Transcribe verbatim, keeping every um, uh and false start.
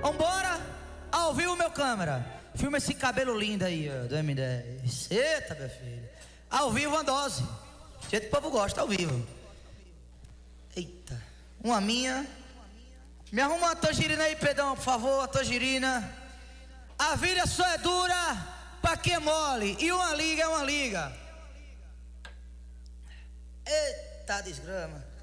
Vambora, ao vivo, meu câmera. Filma esse cabelo lindo aí, ó, do M dez. Eita, meu filho. Ao vivo, uma dose. Do jeito que o povo gosta, ao vivo. Eita, uma minha. Me arruma uma tangerina aí, Pedrão, por favor, a tangerina. A vida só é dura pra quem é mole. E uma liga é uma liga. Eita desgrama.